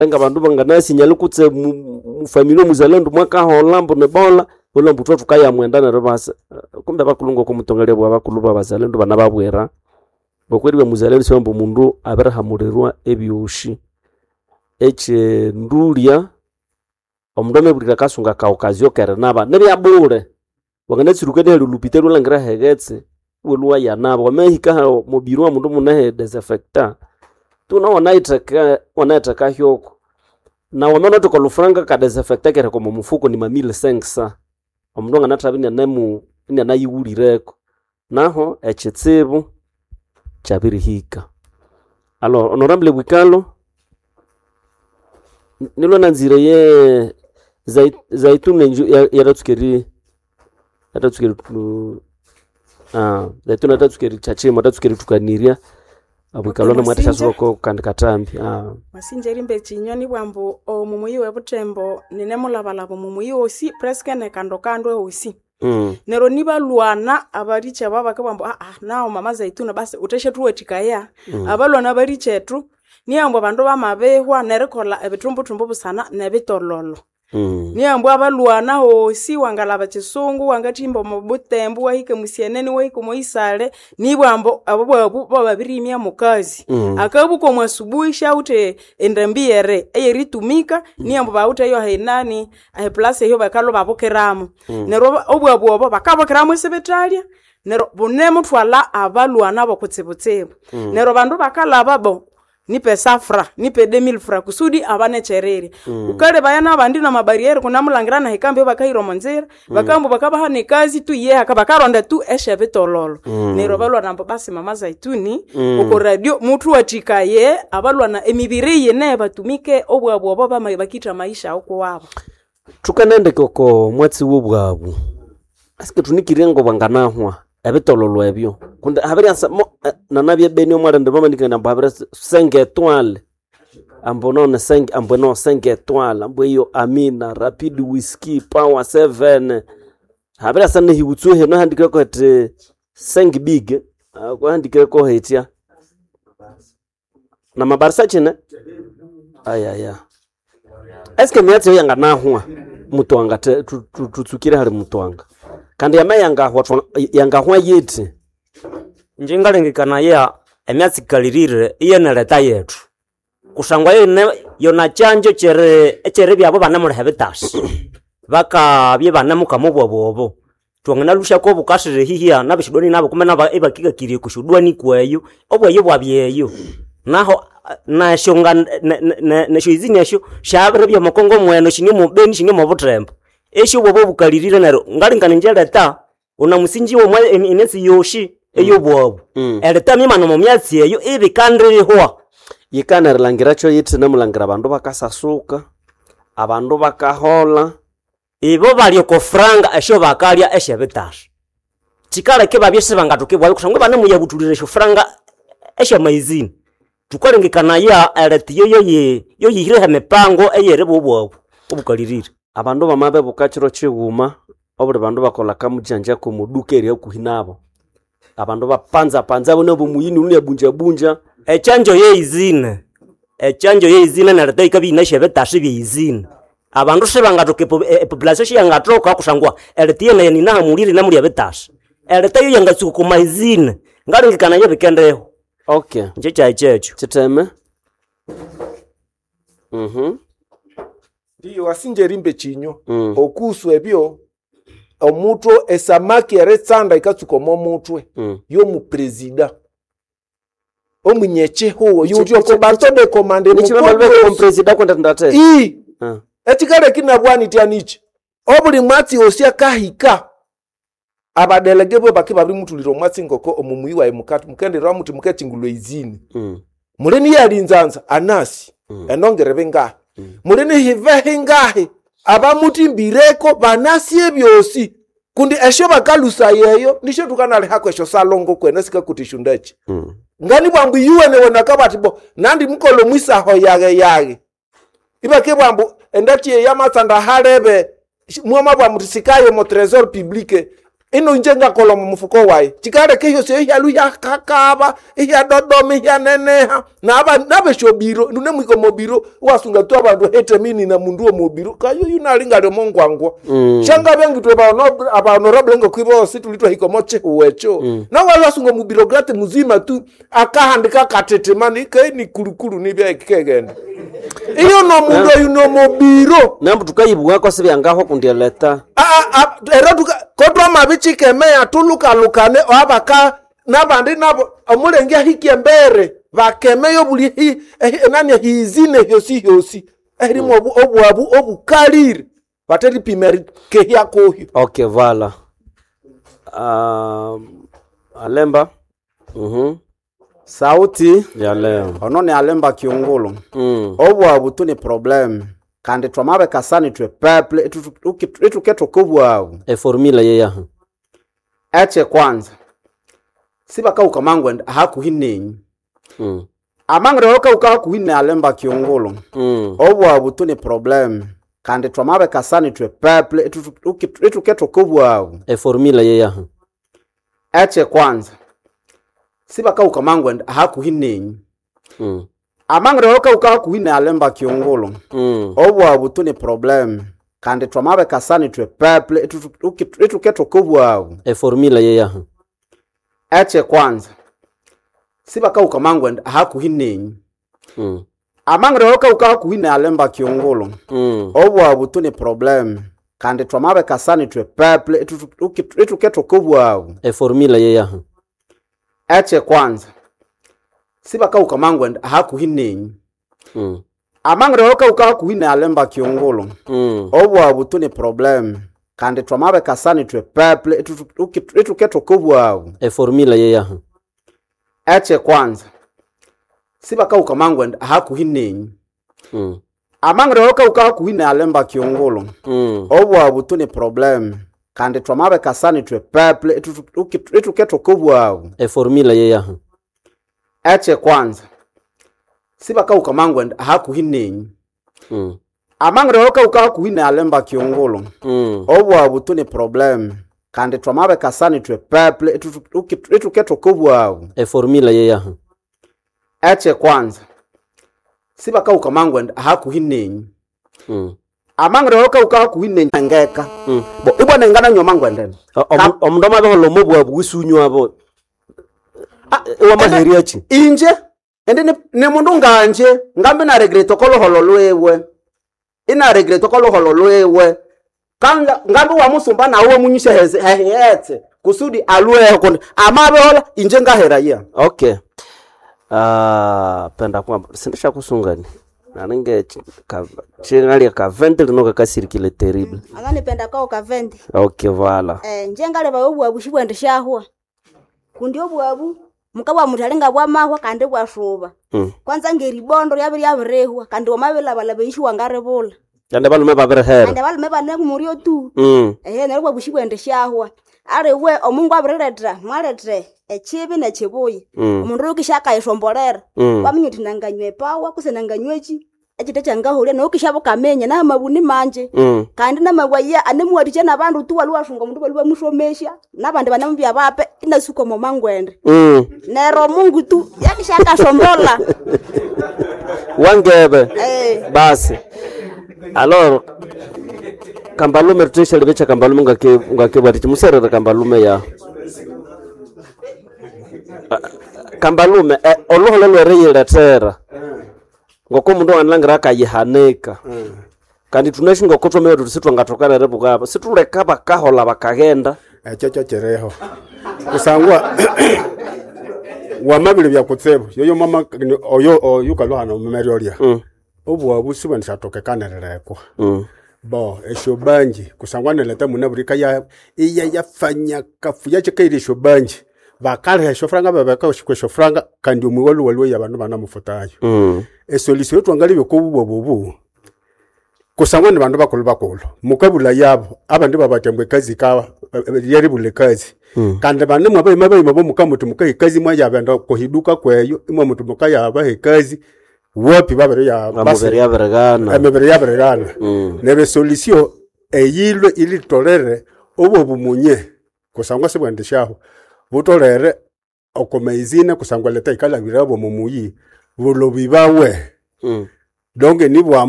nga bandu bangana sinyale kutse mu family muzalendo mwaka holambo ne bola olambo twa tukaya mwendana robasa kumbe bakulungo ko mutongelya bwa bakuluba bazalendo bana babwera bokweriwe muzalendo sombo mundu aberahamurirwa ebyoshi eche ndulia omudome bulira kasunga ka okazio kere naba nebyabule wangana tsiruke ne lupitero langira hegetse wolwa ya naba wamehika mobirwa mundu munahe desinfectant tuna wanaitaka hyoko na wamena to kolufranga ka desinfectant kere komo mufuko ni mamile 500 omundu ngana tabini nemu ina nayiwulireko naho echitsibu chabirihika. Alors honorable Bwikalo nilo nanzire ye zaitun yaratukeri zaitun yaratukeri chachima yaratukeri tukaniria Bwikalo na mwata chasoko kandikatambi masinjeri mbe chinyoni bwambo omumuyi we Butembo nine mulabalabo mumuyi osi presque ne kando osi nero niba luana abariche baba kabambo nao mama zaituna basi uteshe tuwetikaya abalwana barichetu niambo abandu bamabehwa nerekola ebitumbutumbu busana nebitololo niambo abalwana osi wangalaba chisungu wangatimbo mu Butembo wahike musieneni wahike moisale nibwambo abo babirimya mukazi akabuko mwasubuhi shaute endambiere eyeritumika niambo baute yo hainani place yo bakalo babokeramu nero obwabo bakabokeramu sebetalia nero bunemu twala abalwana bokutsibutsibu nero bandu bakala babo nipe safra nipe 2000 fra kusudi abane cherere ukale bayana abandi na mabariere kuna mulangirana hikambe bakayiro monzera bakambo bakabaha ne kazi tu ye akabakaronda tu eshebe tololo nero balwa nambo basi mama zaituni uko radio mutu watika ye abalwa na emibiri ye ne batumike obwabo baba bakita maisha uko wabo tukanende koko mwatsi wobwabu asike tunikirengo banganahwa ebitololo ebyo kunda habari nanabye beni omwara ndibama ndikana habari 5 étoiles ambono na 5 ambono 5 étoiles ambo yo Amina Rapid Whisky Power 7 habari sana hiwutsu he no handike ko ete 5 big ko handike ko hetia na mabarsa chene aya eske myatse yanga nahwa mutwanga tutsukire hari mutwanga kandi yanga hwa yiti njingalengekana ya emyatsi kalirire iyeneleta yetu kusangwa yona chanjo chere byabo banamule hebitasi baka bye banamuka mubwobo twangana lusha ko bukashire hihia nabishidoni nabo kumena ebakika kiri kushudwani kweyo obweyo bwabyeyo naho na shonga na shizini yasho shabre bya makongo mweno shinge mu beni shinge mu Butembo esho bobo bukalirire naro ngalingana njeleta una musinji wo mwe inesi yoshi eyo bwobo eleta mimano mu myatsi eyo ibikandrihwa yikana langira cho yiti namulangira abandu bakasasuka abandu bakahola ibo bali ko franga esho bakalya eshebetash chikala ke babyese bangatoke bwa kusangwe banamu yabutulire esho franga esho maizini tukalengekana ya eleti yo yihire mepango eyere bobwo obukalirire abandu bamabe bukachiro chiguma obuli bandu bakola kamujanja ko muduka eri okuhinabo abandu bapanza bono bomuyini uli bunja echanjo ye izine na leta ikabina shebetashi bye izine abandu sebangatoke population yangatoka kusangwa eleti ne ni na mulire na muri betashi eleta yo yangatsuko kuma izine ngalengekana ye bikendeho okay checho chiteme ndiyo wasinjerimbe chinyo okuswe byo omutwe esamaki eretsanda ikatsukomo mutwe yo mu president omunyeche ho yo ko batode komande mu president kwenda ndate etikale kina bwani tianichi obuli mwatsi osia kahika abadelege bo bakibabri mutuliro mwatsi ngoko omumuyi wa emukatu mukendera muti muketingulwe izini muleni yalinzanza anasi enongere benga muleni hive ngahe abamuti mbireko banasi ebyosi kundi esho bakalusa yeyo nisho tukanale hako esho salongo kwena sika kutishundachi ngani bwambu yuwene wona kabatibo nandi mukolo mwisa ho yage ibake bwambu endati ya matsanda harebe mwama bwa mutisikaye mo trésor public ino njenga kola mu mufuko wae chikare keyo se ya luya kakaba ya dodome ya neneha nabe shobiro nune mwiko mobiro wasunga tu abantu hete mini na mundu wo mobiro kayo yunalinga le mongwangwa shanga bengi twe ba honorable ngo kwibo situlitwa hiko moche uwecho na wala sunga mobiro grate muzima tu akahandika katete mani kai ni kulukulu ni bya kigenda iyo no mundu yuno mobiro nambu tukayibwa ko se byangaho kundieleta era kodwa mabichike meya tuluka lukane abaka nabandi nabo omulenge hikie mbere bakemeyo buli nani hizine hyosi erimo obwabu obukalire bateri pimeri kehya kohyo. Okay, vala Alemba sauti ya leo onone Alemba Kiungulu obwabu tu ni problem kandi twamabe kasani twe peuple etuketo kubwabu formula yeya eche kwanza sibaka ukamangwe hakuhinenyi amangre oka ukakuhine Alemba Kiungulu obwabu tu ni problem kandi twamabe kasani twe peuple etuketo kubwabu formula yeya eche kwanza sibaka ukamangwe hakuhinenyi amangre oka ukakuhine Alemba Kiungulu obwabu tu ni problem kandi twamabe kasani twe peuple etuketo kubwabu formula yeya eche kwanza sibaka ukamangwe hakuhinenyi amangre oka ukakuhine Alemba Kiungulu obwabu tu ni problem kandi twamabe kasani twe peuple etuketo kubwabu formula yeya eche kwanza sibaka ukamangwe hakuhinenyi amangre oka ukakuhine Alemba Kiungulu obwabu tu ni problem kandi twamabe kasani twe peuple etuketo kubwabu formula yeya eche kwanza sibaka ukamangwe hakuhinenyi amangre oka ukakuhine Alemba Kiungulu obwabu tu ni problem kandi twamabe kasani twe peuple etuketo kubwabu formula yeya eche kwanza sibaka ukamangwe hakuhinenyi amangre oka ukakuhine Alemba Kiungulu obwabu tu ni problem kandi twamabe kasani twe peuple etuketo kubwabu formula yeya eche kwanza sibaka ukamangwe hakuhinenyi amangre oka ukakuhine ngeka bo ibona ngana nyoma ngwendene omundu amabeholo mobwabu gusunywa abo wamaheriachi inje ende ne mundu nganje ngambe na regreto koloholo lwewe ina regreto koloholo lwewe kanga ngambe wa musumba na uwo munyisha heze kusudi alwe ko amabehola inje ngahera ya. Okay, penda kwa sindisha kusungani naninge chingali ka 20 linoka kasirikile terrible angani penda kwa ka 20. Okay, vala njengale ba obwabu shibwendeshahwa kundi obwabu mukabwa mutalenga bwa mahwa kandi bwa shuba kwanza ngeribondo yabiri yabirehwa kandi wamabela balabe ishwa ngarebula yande balume babirehera kandi balume bane kumuriyo tu nerwa bushibwendeshahwa ari we omungu abirereta mwalete echibi na chibuyi omundu ukishaka ishombolera bamnyuti nanganywe pawa kusenanganywechi echite changahule no kishabuka menye na mabuni manje kandi na mabwaya anemwatiche na bandu tu walwashunga mundu balwa mushomesha nabandi banambya bape inasuko momangwende nero mungu tu yakishaka shombola wangebe basi alors kambalume tutesha libecha kambalume ngake bwati muserere kambalume ya kambalume oloholo lwereyela tera ngoko mundu wanlangira akayihaneka kandi tunashinga kotwa meyo tusitwa ngatokana rebukaba situleka bakahola bakagenda echo chereho kusangwa wamabili bya kutsebo yoyo mama oyo yukalohana umemeriolia obwabu sibandisha tokekaneleko bo eshobanji kusangwa neleta munaburika ya fanya kafu ya chekaire shobanji bakale shofranga babaka shofranga kandi umuwolu walwe yabantu banamufutayo esolution twangalibe ko bubu kusangwa nabantu bakolo mukabula yabo abandi babatembwe kazi kawa yari bule kazi kandi bande mwabaye mabo mukamutu mukayi kazi mwa yabanda ko hiduka kweyo imwe mutu mukaya abahe kazi wopi babere ya basi yaberagana nebe solution eyilwe ili tolere obo bumunye kusangwa sibwendeshaho butolere okomeizine kusangwa leta ikala birabo mumuyi bulobi bawe donge nibwa